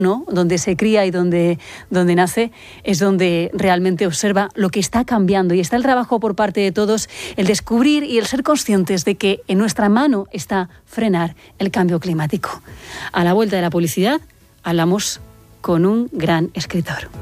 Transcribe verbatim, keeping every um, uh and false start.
¿no? Donde se cría y donde, donde nace, es donde realmente observa lo que está cambiando. Y está el trabajo por parte de todos, el descubrir y el ser conscientes de que en nuestra mano está frenar el cambio climático. A la vuelta de la publicidad, hablamos con un gran escritor.